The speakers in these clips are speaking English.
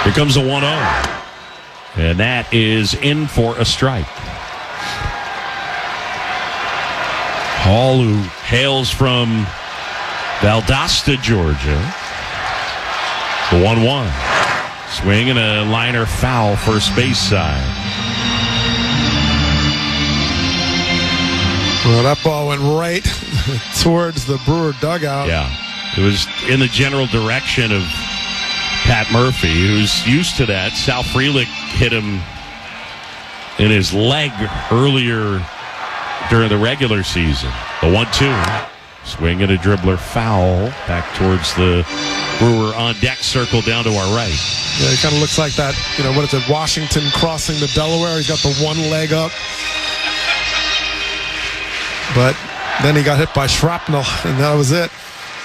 Here comes a 1-0. And that is in for a strike. Hall, who hails from Valdosta, Georgia. The 1-1. Swing and a liner foul first base side. Well, that ball went right towards the Brewer dugout. Yeah. It was in the general direction of Pat Murphy, who's used to that. Sal Frelick hit him in his leg earlier during the regular season. The 1-2. Swing and a dribbler foul back towards the Brewer on deck circle down to our right. Yeah, it kind of looks like that, what is it, Washington crossing the Delaware. He's got the one leg up. But then he got hit by shrapnel, and that was it.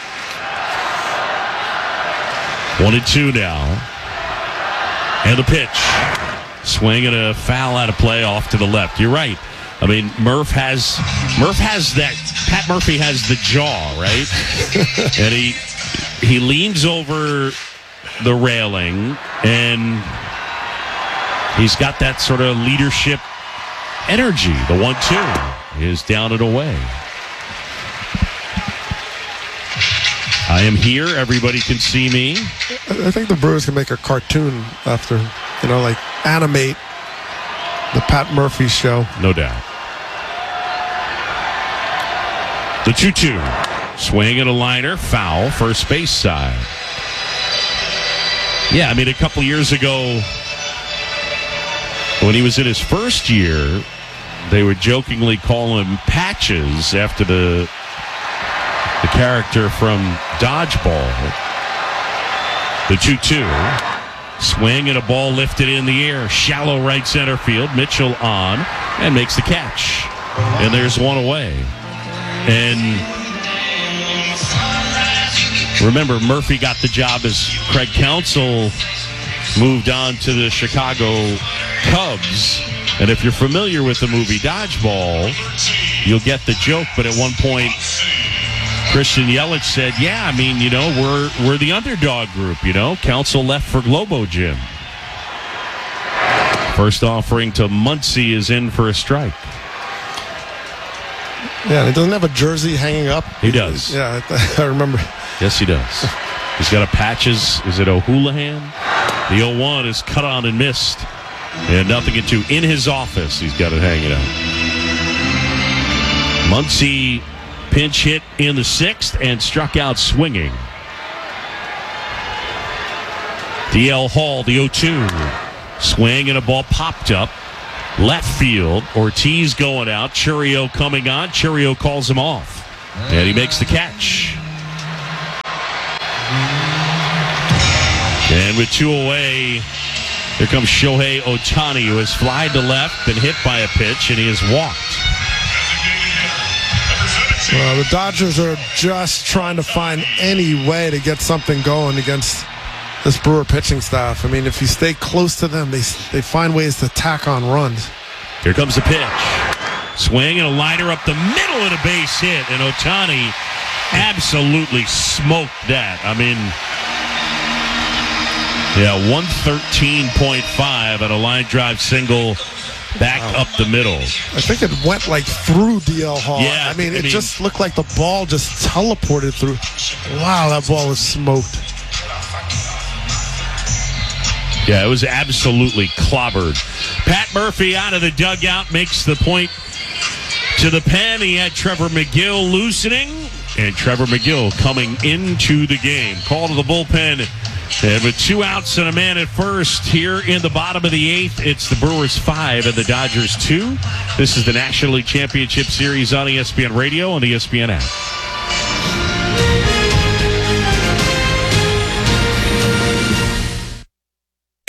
1-2 now. And the pitch. Swing and a foul out of play off to the left. You're right. I mean, Murph has that. Pat Murphy has the jaw, right? And he leans over the railing, and he's got that sort of leadership energy. The 1-2 is down and away. I am here. Everybody can see me. I think the Brewers can make a cartoon after, like animate the Pat Murphy show. No doubt. The 2-2. Swing and a liner. Foul. First base side. Yeah, I mean, a couple years ago, when he was in his first year, they would jokingly call him Patches after the character from Dodgeball. The 2-2. Swing and a ball lifted in the air. Shallow right center field. Mitchell on and makes the catch. And there's one away. And remember, Murphy got the job as Craig Counsell moved on to the Chicago Cubs. And if you're familiar with the movie Dodgeball, you'll get the joke. But at one point, Christian Yelich said, yeah, I mean, we're the underdog group, Counsell left for Globo Gym. First offering to Muncy is in for a strike. Yeah, he doesn't have a jersey hanging up. He does. Yeah, I remember. Yes, he does. He's got a Patches. Is it O'Houlihan? The 0-1 is cut on and missed. And nothing into in his office. He's got it hanging out. Muncy pinch hit in the 6th and struck out swinging. DL Hall, the 0-2. Swing and a ball popped up. Left field. Ortiz going out. Churio coming on. Churio calls him off. And he makes the catch. And with 2 away, here comes Shohei Ohtani, who has flied to left, been hit by a pitch, and he has walked. Well, the Dodgers are just trying to find any way to get something going against this Brewer pitching staff. I mean, if you stay close to them, they find ways to tack on runs. Here comes the pitch. Swing and a liner up the middle of the base hit, and Ohtani absolutely smoked that. I mean, yeah, 113.5 at a line drive single back up the middle. I think it went through DL Hall. Yeah, I mean, it just looked like the ball just teleported through. Wow, that ball was smoked. Yeah, it was absolutely clobbered. Pat Murphy out of the dugout makes the point to the pen. He had Trevor McGill loosening, and Trevor McGill coming into the game. Call to the bullpen. And with 2 outs and a man at first here in the bottom of the 8th, it's the Brewers 5 and the Dodgers 2. This is the National League Championship Series on ESPN Radio and the ESPN app.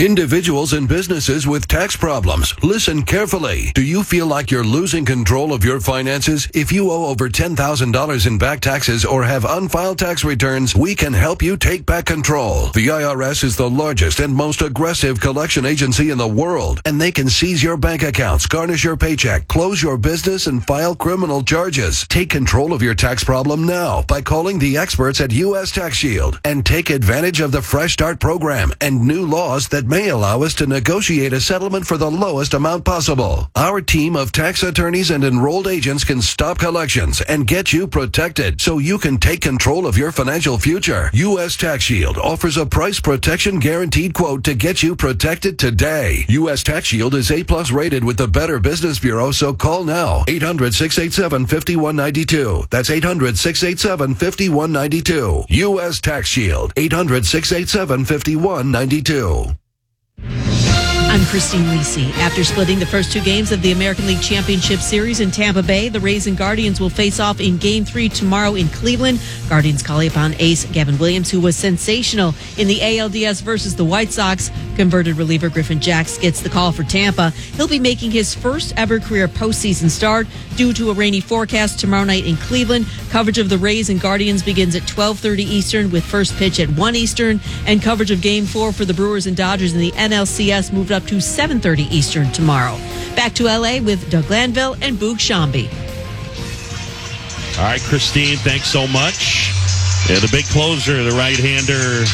Individuals and businesses with tax problems, listen carefully. Do you feel like you're losing control of your finances? If you owe over $10,000 in back taxes or have unfiled tax returns, we can help you take back control. The IRS is the largest and most aggressive collection agency in the world, and they can seize your bank accounts, garnish your paycheck, close your business, and file criminal charges. Take control of your tax problem now by calling the experts at U.S. Tax Shield and take advantage of the Fresh Start program and new laws that may allow us to negotiate a settlement for the lowest amount possible. Our team of tax attorneys and enrolled agents can stop collections and get you protected so you can take control of your financial future. U.S. Tax Shield offers a price protection guaranteed quote to get you protected today. U.S. Tax Shield is A+ rated with the Better Business Bureau, so call now. 800-687-5192. That's 800-687-5192. U.S. Tax Shield. 800-687-5192. I'm Christine Lisi. After splitting the first two games of the American League Championship Series in Tampa Bay, the Rays and Guardians will face off in Game 3 tomorrow in Cleveland. Guardians calling upon ace Gavin Williams, who was sensational in the ALDS versus the White Sox. Converted reliever Griffin Jax gets the call for Tampa. He'll be making his first ever career postseason start due to a rainy forecast tomorrow night in Cleveland. Coverage of the Rays and Guardians begins at 12:30 Eastern with first pitch at 1 Eastern, and coverage of Game 4 for the Brewers and Dodgers in the NLCS moved up to 7:30 Eastern tomorrow. Back to LA with Doug Glanville and Boog Shambi. All right, Christine, thanks so much. Yeah, the big closer, the right-hander,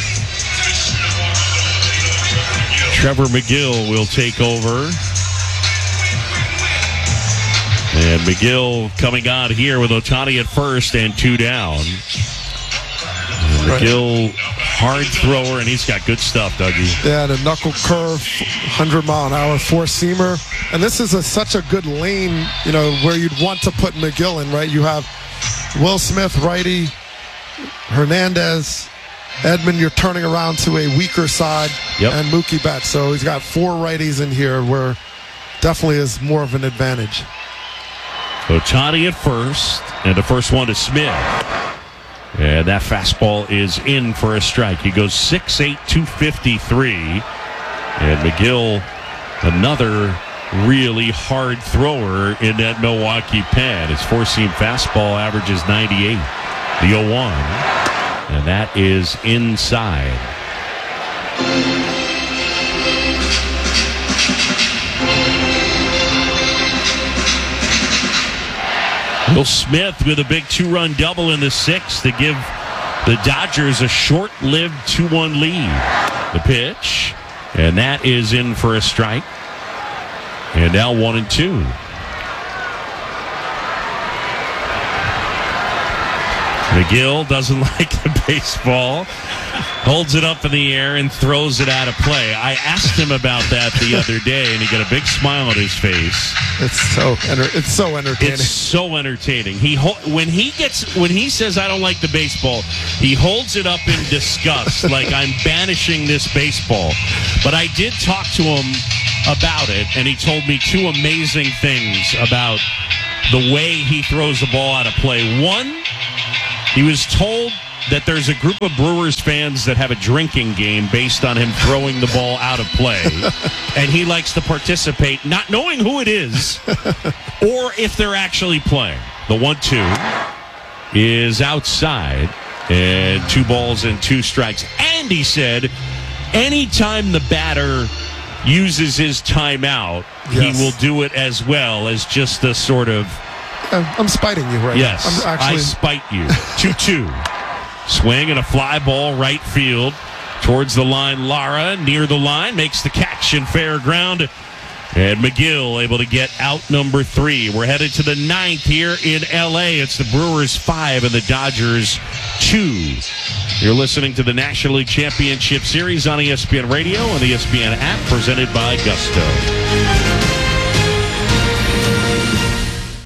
Trevor Megill, will take over. And Megill coming on here with Ohtani at first and 2 down. And Megill, hard thrower, and he's got good stuff, Dougie. Yeah, the knuckle curve, 100-mile-an-hour four-seamer. And this is such a good lane, where you'd want to put Megill in, right? You have Will Smith, righty, Hernandez, Edman, you're turning around to a weaker side, and Mookie Betts. So he's got 4 righties in here where definitely is more of an advantage. Ohtani at first, and the first one to Smith. And that fastball is in for a strike. He goes 6'8", 253. And Megill, another really hard thrower in that Milwaukee pen. His four-seam fastball averages 98, the 0-1. And that is inside. Will Smith with a big 2-run double in the 6th to give the Dodgers a short-lived 2-1 lead. The pitch, and that is in for a strike. And now 1-2. Megill doesn't like the baseball, holds it up in the air and throws it out of play. I asked him about that the other day, and he got a big smile on his face. It's so entertaining. It's so entertaining. When he says I don't like the baseball, he holds it up in disgust, like I'm banishing this baseball. But I did talk to him about it, and he told me 2 amazing things about the way he throws the ball out of play. One, he was told that there's a group of Brewers fans that have a drinking game based on him throwing the ball out of play. And he likes to participate, not knowing who it is or if they're actually playing. The 1-2 is outside, and 2 balls and 2 strikes. And he said, anytime the batter uses his timeout, he will do it as well as just the sort of... I'm spiting you right now. Yes, I spite you. 2-2. Swing and a fly ball right field towards the line. Lara near the line makes the catch in fair ground. And Megill able to get out number 3. We're headed to the 9th here in L.A. It's the Brewers 5 and the Dodgers 2. You're listening to the National League Championship Series on ESPN Radio and the ESPN app, presented by Gusto.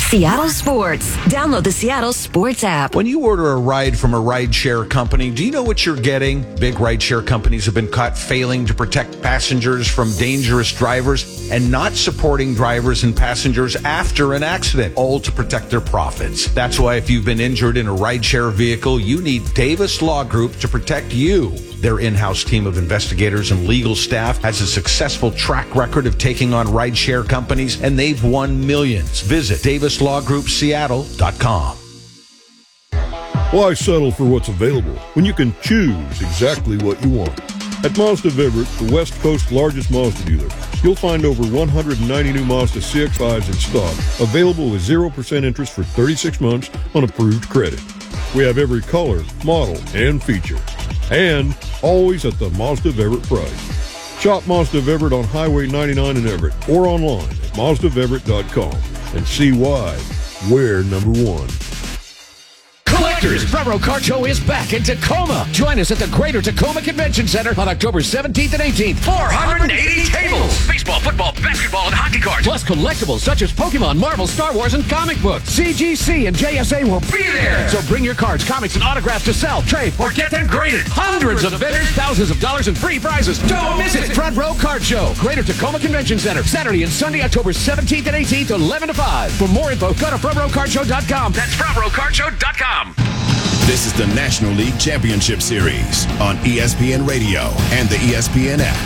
Seattle Sports. Download the Seattle Sports app. When you order a ride from a rideshare company, do you know what you're getting? Big rideshare companies have been caught failing to protect passengers from dangerous drivers and not supporting drivers and passengers after an accident, all to protect their profits. That's why if you've been injured in a rideshare vehicle, you need Davis Law Group to protect you. Their in-house team of investigators and legal staff has a successful track record of taking on rideshare companies, and they've won millions. Visit DavisLawGroupSeattle.com. Why settle for what's available when you can choose exactly what you want? At Mazda of Everett, the West Coast's largest Mazda dealer, you'll find over 190 new Mazda CX-5s in stock, available with 0% interest for 36 months on approved credit. We have every color, model, and feature. And always at the Mazda of Everett price. Shop Mazda of Everett on Highway 99 in Everett or online at MazdaofEverett.com and see why we're number one. Collectors, Front Row Card Show is back in Tacoma. Join us at the Greater Tacoma Convention Center on October 17th and 18th. 480 tables. Baseball, football, basketball, and hockey cards. Plus collectibles such as Pokemon, Marvel, Star Wars, and comic books. CGC and JSA will be there. So bring your cards, comics, and autographs to sell, trade, or get them graded. Hundreds of vendors, thousands of dollars, and free prizes. Don't miss it. Front Row Card Show. Greater Tacoma Convention Center. Saturday and Sunday, October 17th and 18th, 11 to 5. For more info, go to FrontRowCardShow.com. That's FrontRowCardShow.com. This is the National League Championship Series on ESPN Radio and the ESPN app.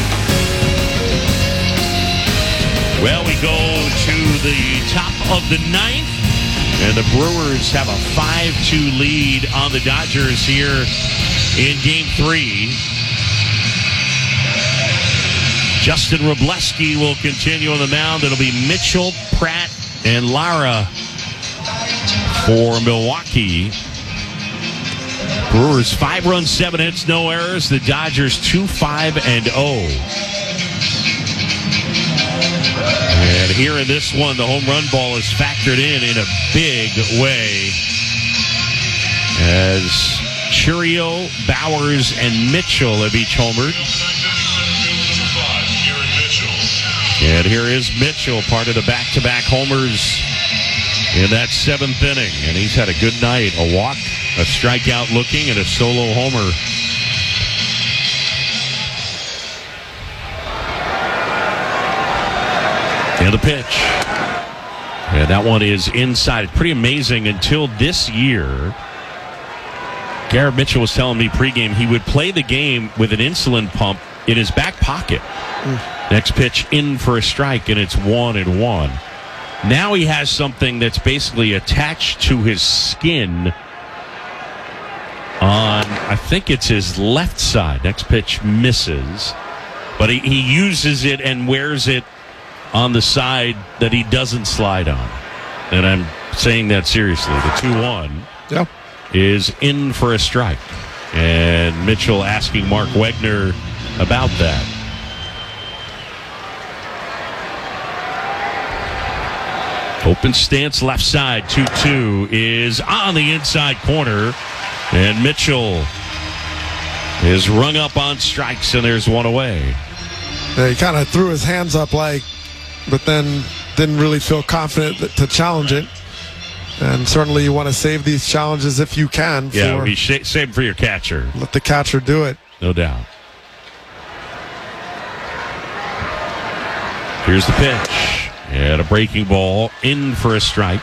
Well, we go to the top of the ninth, and the Brewers have a 5-2 lead on the Dodgers here in Game 3. Justin Wroblewski will continue on the mound. It'll be Mitchell, Pratt, and Lara for Milwaukee. Brewers 5 runs, 7 hits, no errors. The Dodgers 2-5-0. And here in this one, the home run ball is factored in a big way, as Chourio, Bowers, and Mitchell have each homered. And here is Mitchell, part of the back-to-back homers in that 7th inning. And he's had a good night. A walk, a strikeout looking, and a solo homer. And the pitch. And that one is inside. Pretty amazing. Until this year, Garrett Mitchell was telling me pregame he would play the game with an insulin pump in his back pocket. Next pitch in for a strike, and it's 1-1. Now he has something that's basically attached to his skin on, I think it's his left side. Next pitch misses, but he uses it and wears it on the side that he doesn't slide on. And I'm saying that seriously. The 2-1 is in for a strike. And Mitchell asking Mark Wegner about that. Open stance left side, 2-2 is on the inside corner. And Mitchell is rung up on strikes, and there's one away. Yeah, he kind of threw his hands up but then didn't really feel confident to challenge it. And certainly you want to save these challenges if you can. Yeah, save for your catcher. Let the catcher do it. No doubt. Here's the pitch. And a breaking ball in for a strike.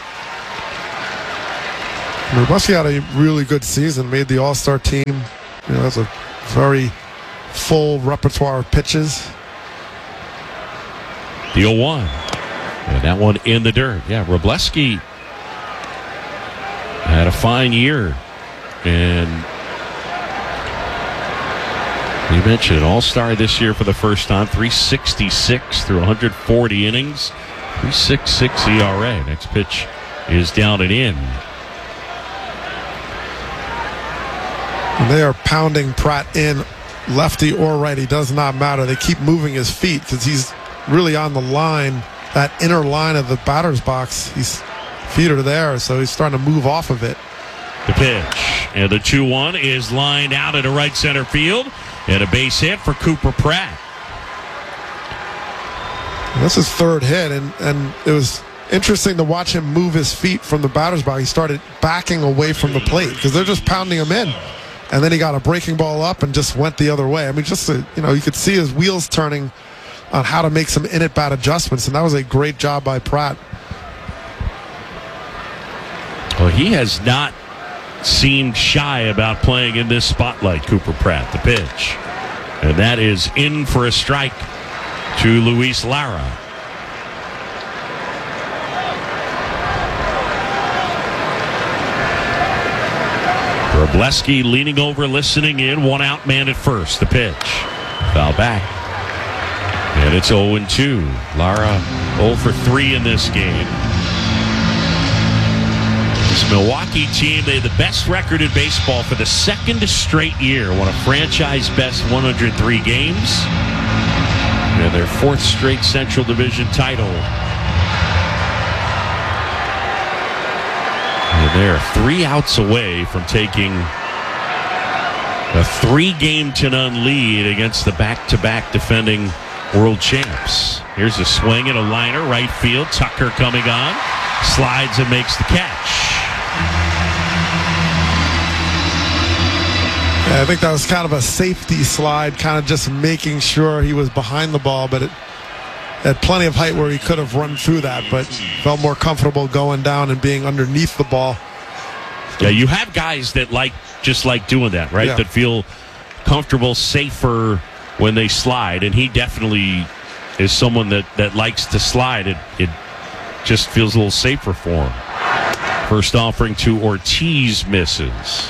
Wroblewski had a really good season, made the All-Star team. That's a very full repertoire of pitches. The 0-1. And that one in the dirt. Yeah, Wroblewski had a fine year. And you mentioned All-Star this year for the first time. 366 through 140 innings. 3.66 ERA. Next pitch is down and in. And they are pounding Pratt in, lefty or righty, does not matter. They keep moving his feet because he's really on the line, that inner line of the batter's box. His feet are there, so he's starting to move off of it. The pitch. And the 2-1 is lined out into right center field. And a base hit for Cooper Pratt. That's his third hit, and it was interesting to watch him move his feet from the batter's box. He started backing away from the plate because they're just pounding him in. And then he got a breaking ball up and just went the other way. I mean, you could see his wheels turning on how to make some in-at-bat adjustments, and that was a great job by Pratt. Well, he has not seemed shy about playing in this spotlight, Cooper Pratt. The pitch. And that is in for a strike to Luis Lara. Wrobleski leaning over, listening in. 1 out, man at first. The pitch. Foul back. And it's 0-2. Lara 0 for 3 in this game. This Milwaukee team, they had the best record in baseball for the second straight year. Won a franchise best 103 games. And their 4th straight Central Division title. And they're 3 outs away from taking a 3-game-to-none lead against the back-to-back defending world champs. Here's a swing and a liner, right field. Tucker coming on, slides and makes the catch. Yeah, I think that was kind of a safety slide, kind of just making sure he was behind the ball, but it had plenty of height where he could have run through that, but felt more comfortable going down and being underneath the ball. Yeah, you have guys that just like doing that, right? Yeah. That feel comfortable, safer when they slide, and he definitely is someone that likes to slide. It just feels a little safer for him. First offering to Ortiz misses.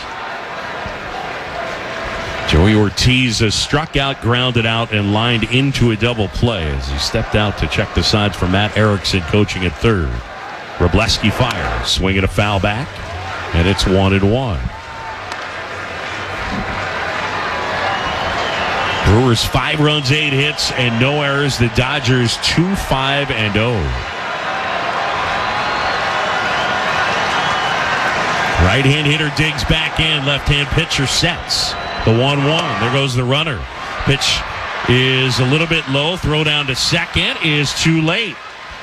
Joey Ortiz has struck out, grounded out, and lined into a double play as he stepped out to check the sides for Matt Erickson coaching at third. Wrobleski fires, swinging a foul back, and it's 1-1. Brewers 5 runs, 8 hits, and no errors. The Dodgers 2-5-0. Right-hand hitter digs back in. Left-hand pitcher sets. The 1-1. There goes the runner. Pitch is a little bit low. Throw down to second is too late.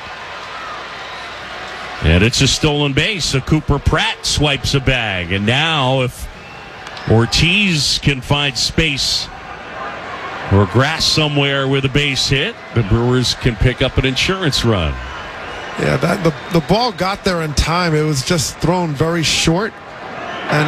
And it's a stolen base. So Cooper Pratt swipes a bag. And now if Ortiz can find space or grass somewhere with a base hit, the Brewers can pick up an insurance run. Yeah, the ball got there in time. It was just thrown very short. And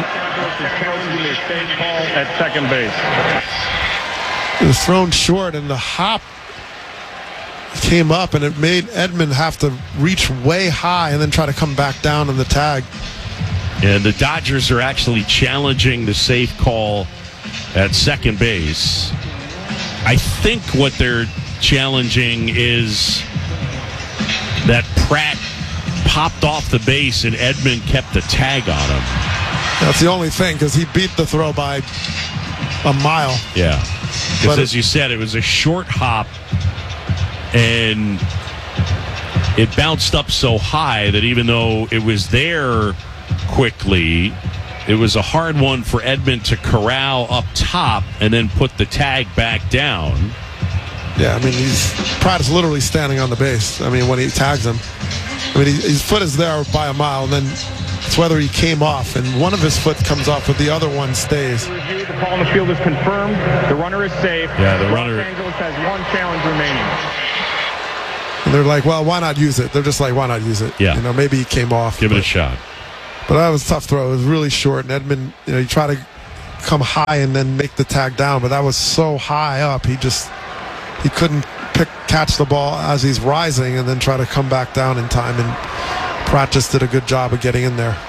at second base. It was thrown short, and the hop came up, and it made Edman have to reach way high and then try to come back down on the tag. And the Dodgers are actually challenging the safe call at second base. I think what they're challenging is that Pratt popped off the base and Edman kept the tag on him. That's the only thing, because he beat the throw by a mile. Yeah. Because as you said, it was a short hop, and it bounced up so high that even though it was there quickly, it was a hard one for Edman to corral up top and then put the tag back down. Yeah, I mean, Pratt is literally standing on the base. I mean, when he tags him. I mean, his foot is there by a mile, and then it's whether he came off, and one of his foot comes off, but the other one stays. The call on the field is confirmed. The runner is safe. Yeah, the runner. Los Angeles has 1 challenge remaining. And they're like, well, why not use it? They're just like, why not use it? Yeah. You know, maybe he came off. Give it a shot. But that was a tough throw. It was really short, and Edman, you try to come high and then make the tag down, but that was so high up, he couldn't catch the ball as he's rising and then try to come back down in time, and Pratt just did a good job of getting in there.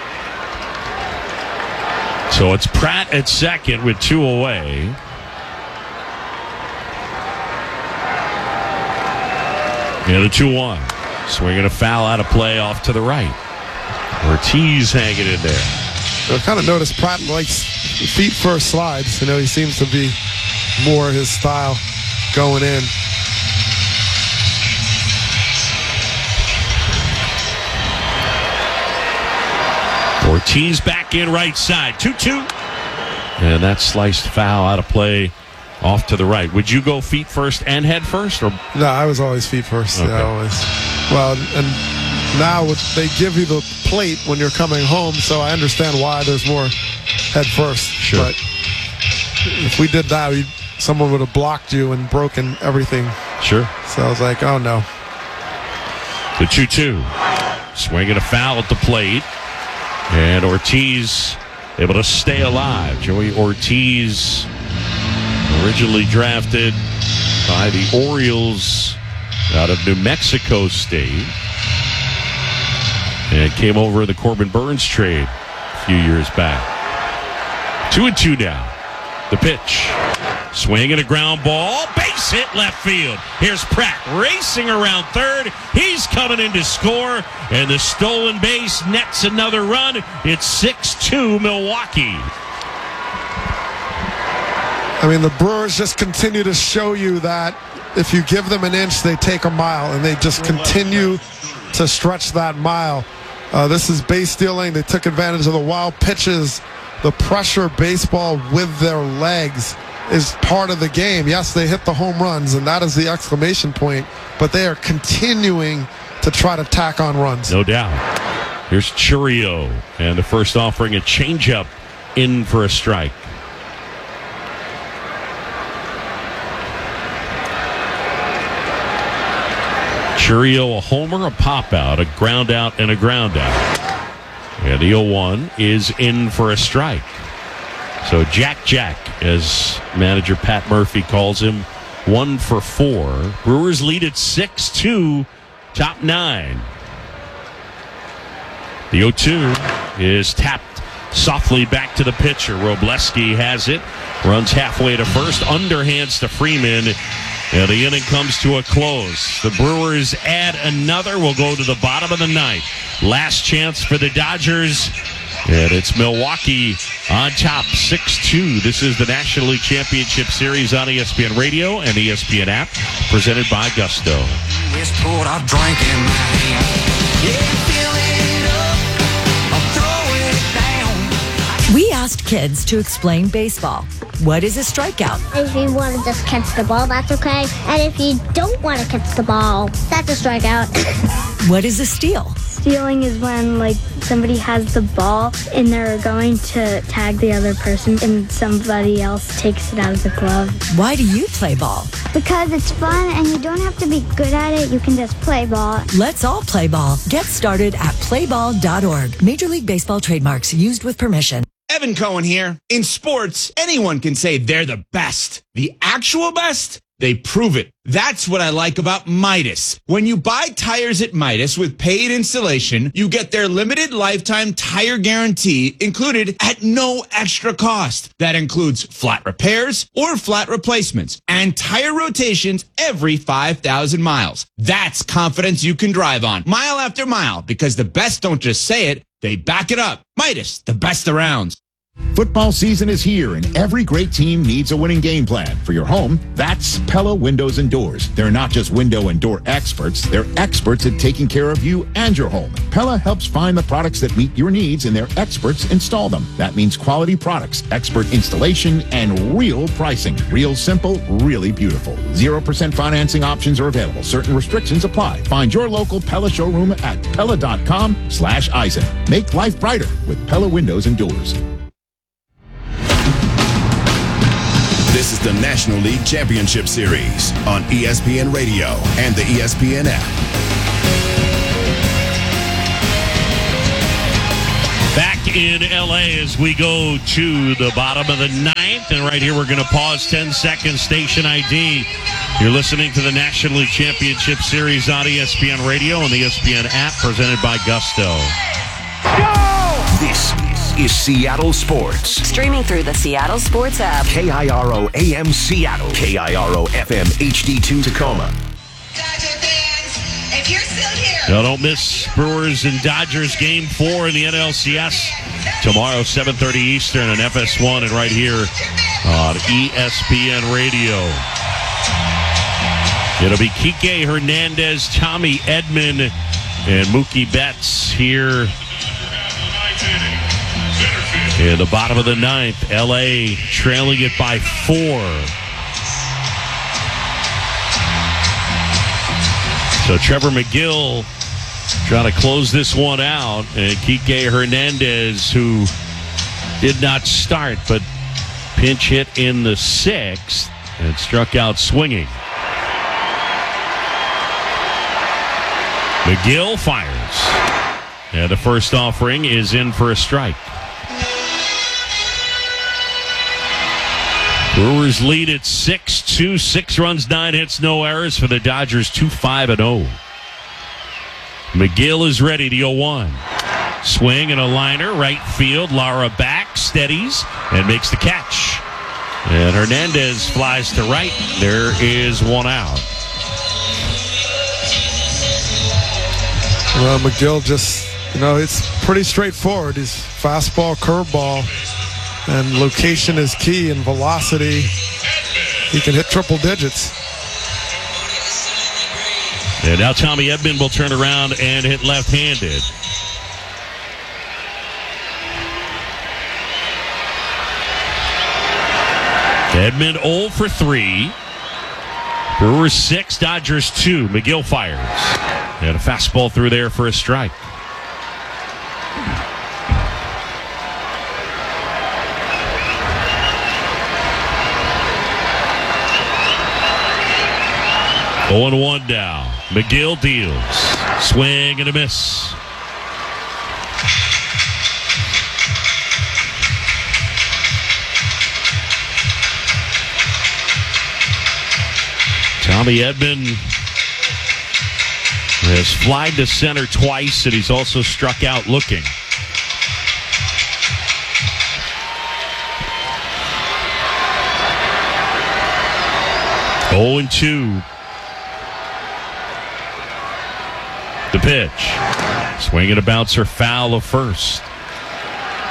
So it's Pratt at second with 2 away. And the 2-1. Swinging a foul out of play off to the right. Ortiz hanging in there. I kind of noticed Pratt likes feet first slides. He seems to be more his style going in. Ortiz back in right side. 2-2. And that sliced foul out of play off to the right. Would you go feet first and head first? Or No, I was always feet first. Okay. Yeah, always. Well, and now they give you the plate when you're coming home, so I understand why there's more head first. Sure. But if we did that, someone would have blocked you and broken everything. Sure. So I was like, oh no. The 2-2. Swinging a foul at the plate. And Ortiz able to stay alive. Joey Ortiz, originally drafted by the Orioles out of New Mexico State. And came over in the Corbin Burns trade a few years back. 2-2 now. The pitch. Swing and a ground ball. Base hit left field. Here's Pratt racing around third. He's coming in to score. And the stolen base nets another run. It's 6-2 Milwaukee. I mean, the Brewers just continue to show you that if you give them an inch, they take a mile. And they just continue to stretch that mile. This is base stealing. They took advantage of the wild pitches. The pressure baseball with their legs is part of the game. Yes, they hit the home runs, and that is the exclamation point, but they are continuing to try to tack on runs. No doubt. Here's Chourio, and the first offering, a changeup in for a strike. Chourio, a homer, a pop-out, a ground-out, and a ground-out. And the 0-1 is in for a strike. So Jack, as manager Pat Murphy calls him, 1 for 4. Brewers lead at 6-2, top 9. The 0-2 is tapped softly back to the pitcher. Robleski has it, runs halfway to first, underhands to Freeman. And the inning comes to a close. The Brewers add another. We'll go to the bottom of the ninth. Last chance for the Dodgers. And it's Milwaukee on top, 6-2. This is the National League Championship Series on ESPN Radio and ESPN app, presented by Gusto. We asked kids to explain baseball. What is a strikeout? If you want to just catch the ball, that's okay. And if you don't want to catch the ball, that's a strikeout. What is a steal? Stealing is when, somebody has the ball and they're going to tag the other person and somebody else takes it out of the glove. Why do you play ball? Because it's fun and you don't have to be good at it. You can just play ball. Let's all play ball. Get started at playball.org. Major League Baseball trademarks used with permission. Evan Cohen here. In sports, anyone can say they're the best. The actual best? They prove it. That's what I like about Midas. When you buy tires at Midas with paid installation, you get their limited lifetime tire guarantee included at no extra cost. That includes flat repairs or flat replacements and tire rotations every 5,000 miles. That's confidence you can drive on mile after mile, because the best don't just say it, they back it up. Midas, the best around. Football season is here, and every great team needs a winning game plan. For your home, that's Pella Windows and Doors. They're not just window and door experts, they're experts at taking care of you and your home. Pella helps find the products that meet your needs, and their experts install them. That means quality products, expert installation, and real pricing. Real simple, really beautiful. 0% financing options are available. Certain restrictions apply. Find your local Pella showroom at Pella.com/Eisen. Make life brighter with Pella Windows and Doors. This is the National League Championship Series on ESPN Radio and the ESPN app. Back in L.A. as we go to the bottom of the ninth. And right here, we're going to pause 10 seconds, station ID. You're listening to the National League Championship Series on ESPN Radio and the ESPN app, presented by Gusto. Go! This is Seattle Sports. Streaming through the Seattle Sports app. KIRO AM Seattle. KIRO FM HD2 Tacoma. If you're still here. Now, don't miss Brewers and Dodgers Game 4 in the NLCS tomorrow, 7:30 Eastern on FS1 and right here on ESPN Radio. It'll be Kike Hernandez, Tommy Edman, and Mookie Betts here in the bottom of the ninth. LA trailing it by 4. So Trevor McGill Trying to close this one out. And Kike Hernandez, who did not start, but pinch hit in the 6th and struck out swinging. McGill fires. And the first offering is in for a strike. Brewers lead at 6-2, 6 runs, 9 hits, no errors for the Dodgers, 2-5-0. McGill is ready, the 0-1. Swing and a liner, right field. Lara back, steadies, and makes the catch. And Hernandez flies to right. There is one out. Well, McGill just, it's pretty straightforward. He's fastball, curveball, and location is key, and velocity. He can hit triple digits. And now Tommy Edman will turn around and hit left-handed. Edman 0 for 3. Brewers 6, Dodgers 2. McGill fires. And a fastball through there for a strike. Oh, 0-1 now. McGill deals. Swing and a miss. Tommy Edman has flied to center twice, and he's also struck out looking. Oh, 2. The pitch. Swing and a bouncer foul of first.